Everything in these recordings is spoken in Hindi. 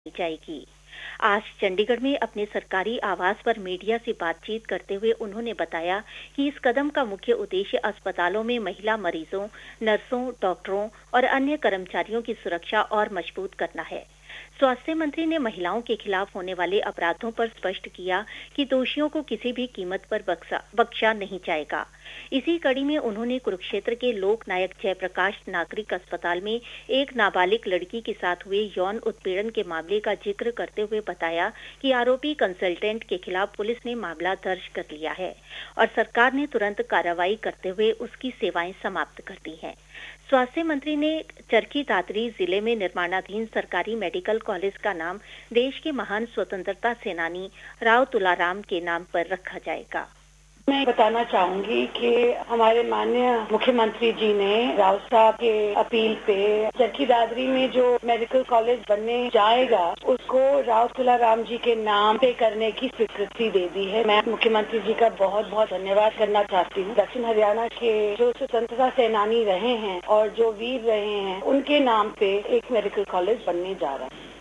जाएगी। आज चंडीगढ़ में अपने सरकारी आवास पर मीडिया से बातचीत करते हुए उन्होंने बताया कि इस कदम का मुख्य उद्देश्य अस्पतालों में महिला मरीजों, नर्सों, डॉक्टरों और अन्य कर्मचारियों की सुरक्षा और मजबूत करना है। स्वास्थ्य मंत्री ने महिलाओं के खिलाफ होने वाले अपराधों पर स्पष्ट किया कि दोषियों को किसी भी कीमत पर बख्शा नहीं जाएगा। इसी कड़ी में उन्होंने कुरुक्षेत्र के लोक नायक जयप्रकाश नागरिक अस्पताल में एक नाबालिग लड़की के साथ हुए यौन उत्पीड़न के मामले का जिक्र करते हुए बताया कि आरोपी कंसल्टेंट के खिलाफ पुलिस ने मामला दर्ज कर लिया है और सरकार ने तुरंत कार्रवाई करते हुए उसकी सेवाएं समाप्त कर दी हैं। स्वास्थ्य मंत्री ने चरखी दादरी जिले में निर्माणाधीन सरकारी मेडिकल कॉलेज का नाम देश के महान स्वतंत्रता सेनानी राव तुलाराम के नाम पर रखा जाएगा। मैं बताना चाहूंगी कि हमारे माननीय मुख्यमंत्री जी ने राव साहब के अपील पे चरखी दादरी में जो मेडिकल कॉलेज बनने जाएगा उसको राव तुलाराम जी के नाम पे करने की स्वीकृति दे दी है। मैं मुख्यमंत्री जी का बहुत बहुत धन्यवाद करना चाहती हूँ। दक्षिण हरियाणा के जो स्वतंत्रता सेनानी रहे हैं और जो वीर रहे हैं उनके नाम पे एक मेडिकल कॉलेज बनने जा रहा है।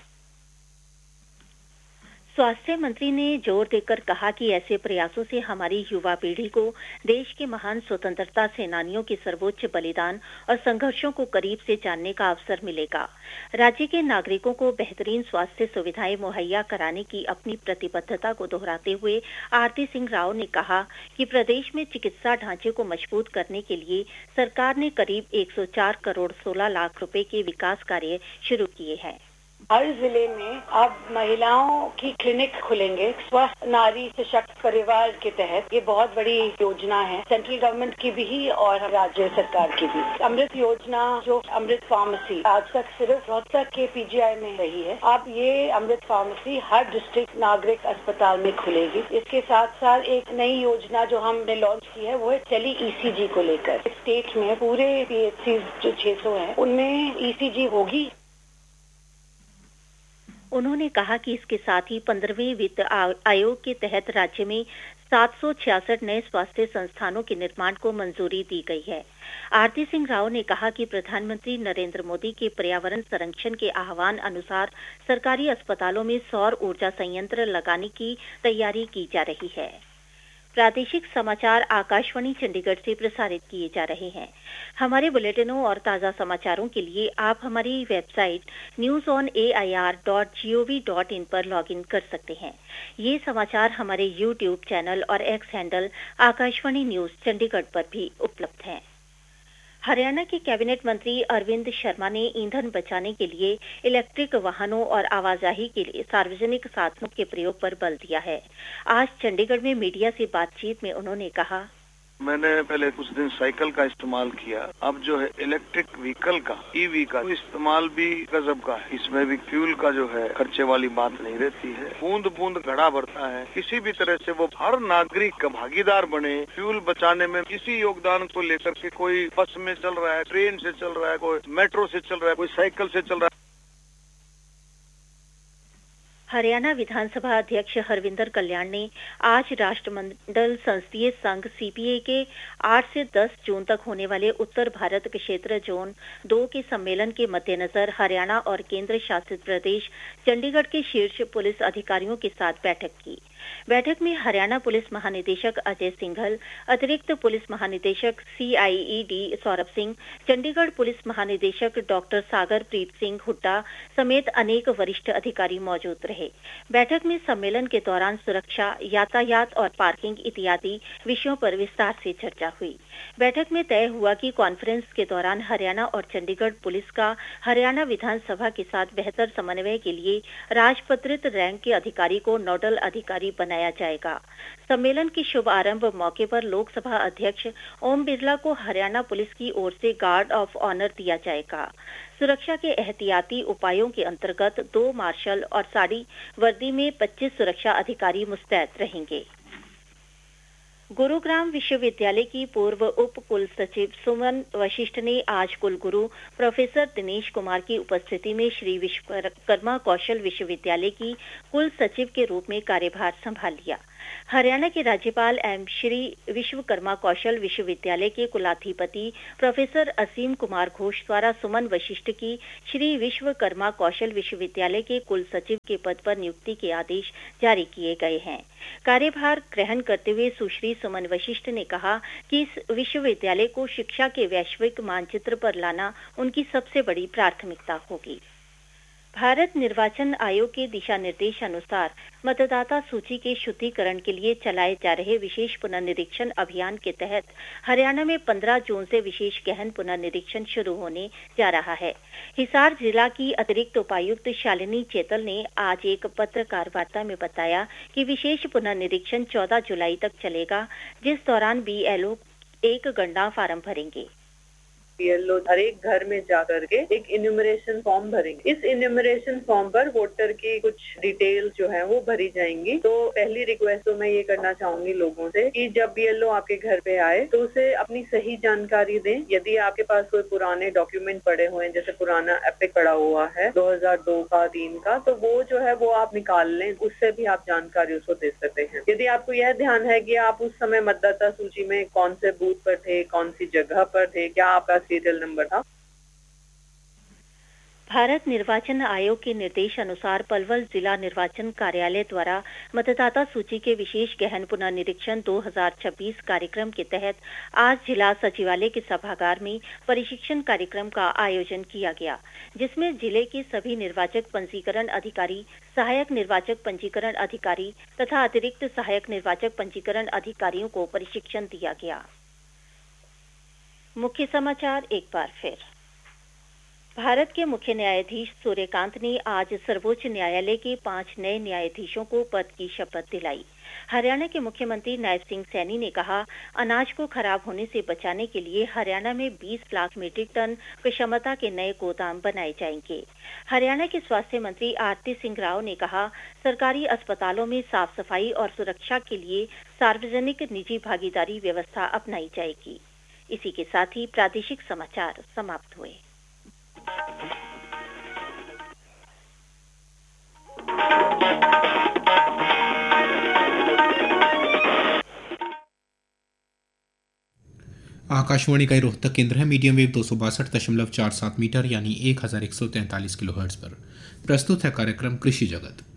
स्वास्थ्य मंत्री ने जोर देकर कहा कि ऐसे प्रयासों से हमारी युवा पीढ़ी को देश के महान स्वतंत्रता सेनानियों के सर्वोच्च बलिदान और संघर्षों को करीब से जानने का अवसर मिलेगा। राज्य के नागरिकों को बेहतरीन स्वास्थ्य सुविधाएं मुहैया कराने की अपनी प्रतिबद्धता को दोहराते हुए आरती सिंह राव ने कहा कि प्रदेश में चिकित्सा ढांचे को मजबूत करने के लिए सरकार ने करीब 104 करोड़ 16 लाख रुपए के विकास कार्य शुरू किए हैं। हर जिले में अब महिलाओं की क्लिनिक खुलेंगे। स्वस्थ नारी सशक्त परिवार के तहत ये बहुत बड़ी योजना है, सेंट्रल गवर्नमेंट की भी और राज्य सरकार की भी। अमृत योजना जो अमृत फार्मेसी आज तक सिर्फ रोहतक के पीजीआई में रही है, अब ये अमृत फार्मेसी हर डिस्ट्रिक्ट नागरिक अस्पताल में खुलेगी। इसके साथ साथ एक नई योजना जो हमने लॉन्च की है वो है टेली ईसीजी को लेकर। स्टेट में पूरे पीएचसी जो 600 है उनमें ईसीजी होगी। उन्होंने कहा कि इसके साथ ही 15वें वित्त आयोग के तहत राज्य में 766 नए स्वास्थ्य संस्थानों के निर्माण को मंजूरी दी गई है। आरती सिंह राव ने कहा कि प्रधानमंत्री नरेंद्र मोदी के पर्यावरण संरक्षण के आह्वान अनुसार सरकारी अस्पतालों में सौर ऊर्जा संयंत्र लगाने की तैयारी की जा रही है। प्रादेशिक समाचार आकाशवाणी चंडीगढ़ से प्रसारित किए जा रहे हैं। हमारे बुलेटिनों और ताज़ा समाचारों के लिए आप हमारी वेबसाइट newsonair.gov.in पर लॉगिन कर सकते हैं। ये समाचार हमारे यूट्यूब चैनल और x handle Akashvani news Chandigarh पर भी उपलब्ध हैं। हरियाणा के कैबिनेट मंत्री अरविंद शर्मा ने ईंधन बचाने के लिए इलेक्ट्रिक वाहनों और आवाजाही के लिए सार्वजनिक साधनों के प्रयोग पर बल दिया है। आज चंडीगढ़ में मीडिया से बातचीत में उन्होंने कहा, मैंने पहले कुछ दिन साइकिल का इस्तेमाल किया, अब जो है इलेक्ट्रिक व्हीकल का ईवी का इस्तेमाल भी गजब का है। इसमें भी फ्यूल का जो है खर्चे वाली बात नहीं रहती है। बूंद बूंद घड़ा भरता है। किसी भी तरह से वो हर नागरिक का भागीदार बने फ्यूल बचाने में। इसी योगदान को लेकर के कोई बस में चल रहा है, ट्रेन से चल रहा है, कोई मेट्रो से चल रहा है, कोई साइकिल से चल रहा है। हरियाणा विधानसभा अध्यक्ष हरविंदर कल्याण ने आज राष्ट्रमंडल संसदीय संघ सीपीए के 8 से 10 जून तक होने वाले उत्तर भारत क्षेत्र जोन 2 के सम्मेलन के मद्देनजर हरियाणा और केंद्र शासित प्रदेश चंडीगढ़ के शीर्ष पुलिस अधिकारियों के साथ बैठक की। बैठक में हरियाणा पुलिस महानिदेशक अजय सिंघल, अतिरिक्त पुलिस महानिदेशक सीआईईडी सौरभ सिंह, चंडीगढ़ पुलिस महानिदेशक डॉक्टर सागर प्रीत सिंह हुड्डा समेत अनेक वरिष्ठ अधिकारी मौजूद रहे। बैठक में सम्मेलन के दौरान सुरक्षा, यातायात और पार्किंग इत्यादि विषयों पर विस्तार से चर्चा हुई। बैठक में तय हुआ कि कॉन्फ्रेंस के दौरान हरियाणा और चंडीगढ़ पुलिस का हरियाणा विधानसभा के साथ बेहतर समन्वय के लिए राजपत्रित रैंक के अधिकारी को नोडल अधिकारी बनाया जाएगा। सम्मेलन के शुभ आरंभ मौके पर लोकसभा अध्यक्ष ओम बिरला को हरियाणा पुलिस की ओर से गार्ड ऑफ ऑनर दिया जाएगा। सुरक्षा के एहतियाती उपायों के अंतर्गत 2 मार्शल और साड़ी वर्दी में 25 सुरक्षा अधिकारी मुस्तैद रहेंगे। गुरुग्राम विश्वविद्यालय की पूर्व उप कुल सचिव सुमन वशिष्ठ ने आज कुलगुरु प्रोफेसर दिनेश कुमार की उपस्थिति में श्री विश्वकर्मा कौशल विश्वविद्यालय की कुल सचिव के रूप में कार्यभार संभाल लिया। हरियाणा के राज्यपाल एवं श्री विश्वकर्मा कौशल विश्वविद्यालय के कुलाधिपति प्रोफेसर असीम कुमार घोष द्वारा सुमन वशिष्ठ की श्री विश्वकर्मा कौशल विश्वविद्यालय के कुल सचिव के पद पर नियुक्ति के आदेश जारी किए गए हैं। कार्यभार ग्रहण करते हुए सुश्री सुमन वशिष्ठ ने कहा कि इस विश्वविद्यालय को शिक्षा के वैश्विक मानचित्र पर लाना उनकी सबसे बड़ी प्राथमिकता होगी। भारत निर्वाचन आयोग के दिशा निर्देश अनुसार मतदाता सूची के शुद्धिकरण के लिए चलाए जा रहे विशेष पुनर्निरीक्षण अभियान के तहत हरियाणा में 15 जून से विशेष गहन पुनर्निरीक्षण शुरू होने जा रहा है। हिसार जिला की अतिरिक्त उपायुक्त शालिनी चेतल ने आज एक पत्रकार वार्ता में बताया कि विशेष पुनर्निरीक्षण 14 जुलाई तक चलेगा, जिस दौरान BLO एक गणना फार्म भरेंगे। BLO हर एक घर में जाकर के एक इन्यूमरेशन फॉर्म भरेंगे। इस इन्यूमरेशन फॉर्म पर वोटर की कुछ डिटेल्स जो है वो भरी जाएंगी। तो पहली रिक्वेस्ट तो मैं ये करना चाहूंगी लोगों से कि जब BLO आपके घर पे आए तो उसे अपनी सही जानकारी दें। यदि आपके पास कोई पुराने डॉक्यूमेंट पड़े हुए हैं, जैसे पुराना एपिक पड़ा हुआ है 2002 का 3 का, तो वो जो है वो आप निकाल लें, उससे भी आप जानकारी उसको दे सकते हैं। यदि आपको यह ध्यान है कि आप उस समय मतदाता सूची में कौन से बूथ पर थे, कौन सी जगह पर थे, क्या आपका सीरियल नंबर था। भारत निर्वाचन आयोग के निर्देश अनुसार पलवल जिला निर्वाचन कार्यालय द्वारा मतदाता सूची के विशेष गहन पुनर्निरीक्षण 2026 कार्यक्रम के तहत आज जिला सचिवालय के सभागार में प्रशिक्षण कार्यक्रम का आयोजन किया गया, जिसमें जिले के सभी निर्वाचक पंजीकरण अधिकारी, सहायक निर्वाचक पंजीकरण अधिकारी तथा अतिरिक्त सहायक निर्वाचक पंजीकरण अधिकारियों को प्रशिक्षण दिया गया। मुख्य समाचार एक बार फिर। भारत के मुख्य न्यायाधीश सूर्यकांत ने आज सर्वोच्च न्यायालय के 5 नए न्यायाधीशों को पद की शपथ दिलाई। हरियाणा के मुख्यमंत्री नायब सिंह सैनी ने कहा, अनाज को खराब होने से बचाने के लिए हरियाणा में 20 लाख मीट्रिक टन क्षमता के नए गोदाम बनाए जाएंगे। हरियाणा के स्वास्थ्य मंत्री आरती सिंह राव ने कहा, सरकारी अस्पतालों में साफ सफाई और सुरक्षा के लिए सार्वजनिक निजी भागीदारी व्यवस्था अपनाई जाएगी। इसी के साथ ही प्रादेशिक समाचार समाप्त हुए। आकाशवाणी का रोहतक केंद्र है। मीडियम वेव 262.47 मीटर यानी 1143 किलोहर्ट्ज पर प्रस्तुत है कार्यक्रम कृषि जगत।